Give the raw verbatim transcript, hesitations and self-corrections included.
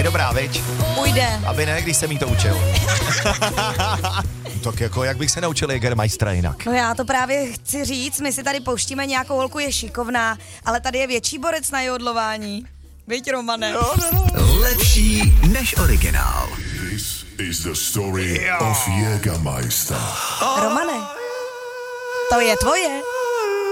Je dobrá, viď? Půjde. Aby ne, když jsem jí to učil. Tak jako, jak bych se naučil Jägermeistera jinak? No já to právě chci říct, my si tady pouštíme nějakou holku, je šikovná, ale tady je větší borec na jodlování. Viď, Romane? No, no, no. Lepší než originál. This is the story of Jägermeister. Romane, to je tvoje.